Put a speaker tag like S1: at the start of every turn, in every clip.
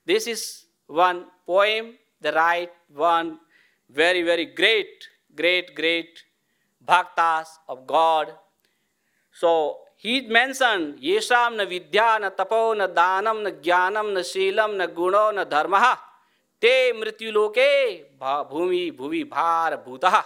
S1: This is one poem, the right one, very, very great bhaktas of God. So he mentioned, Yesham na vidya na tapo na danam na jnanam na shilam na guno na dharmaha te mrityuloke bhumi bhuvi bhar bhutaha.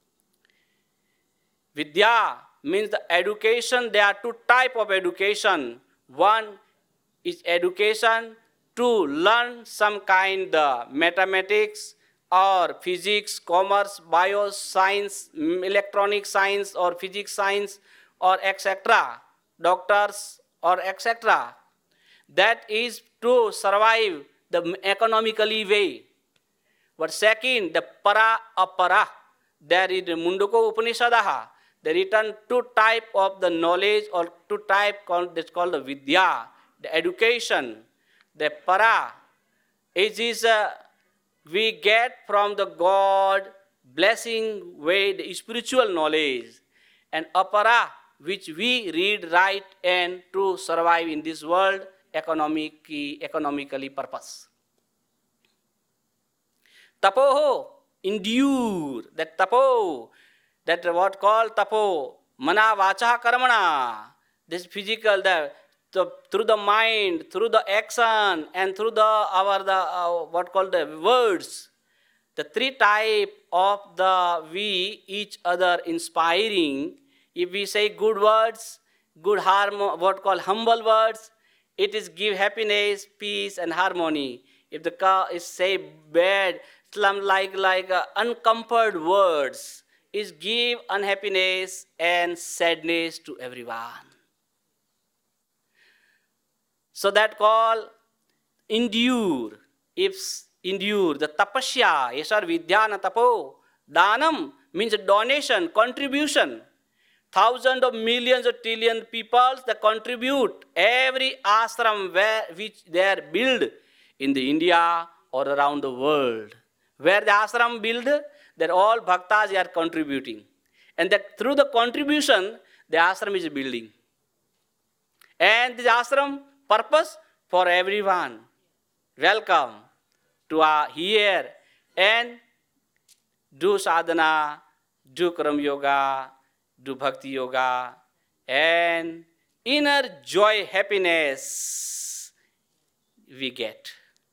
S1: Vidya means the education. There are two types of education. One is education to learn some kind of mathematics or physics, commerce, bioscience, electronic science or physics science or etc. Doctors or etc. That is to survive the economically way. But second, the para apara. There is the Mundaka Upanishadaha. They written two type of the knowledge or two type that's called the vidya, the education. The para is we get from the God blessing way the spiritual knowledge, and apara which we read, write, and to survive in this world economically purpose. Tapoho, endure. That tapo, that what called tapo, mana vacha karmana. This physical, through the mind, through the action, and through what called the words. The three type of we each other inspiring. If we say good words, good what called humble words, it is give happiness, peace, and harmony. If the car is say bad, like uncomfort words, is give unhappiness and sadness to everyone. So that call endure. If endure, the tapasya, yesar vidyana tapo, danam means donation, contribution. Thousands of millions or trillion people that contribute every ashram which they are built in the India or around the world. Where the ashram build, that all bhaktas are contributing. And that through the contribution, the ashram is building. And the ashram purpose for everyone. Welcome to here and do sadhana, do karam yoga, do bhakti yoga, and inner joy, happiness we get.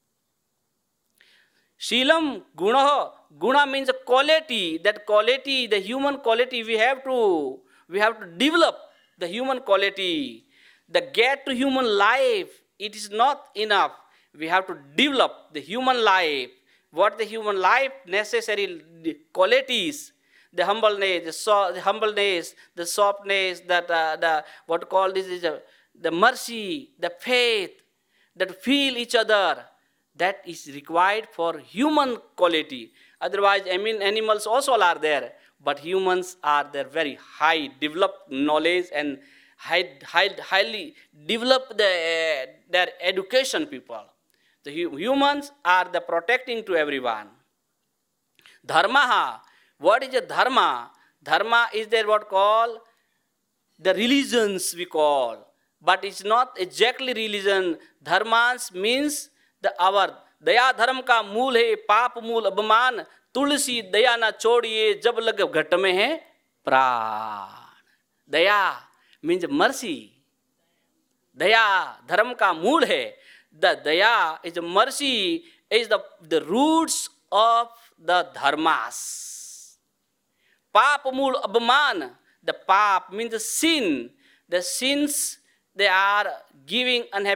S1: Shilam gunaha. Guna means a quality. That quality, the human quality, we have to develop the human quality. The get to human life, it is not enough. We have to develop the human life. What the human life necessary qualities, the humbleness, the softness, the what called this is the mercy, the faith, that feel each other. That is required for human quality. Otherwise, animals also are there, but humans are there very high developed knowledge and highly developed their education people. The humans are the protecting to everyone. Dharma. What is a dharma? Dharma is there what called the religions we call, but it's not exactly religion. Dharmas means our दया धर्म का मूल है, पाप मूल अभिमान, तुलसी दया ना छोड़िए जब लग घट में है प्राण. दया means mercy. दया धर्म का मूल है. The daya is mercy, is the roots of the dharmas. Pap mool abhaman, the pap means the sin. The sins, they are giving unhappiness.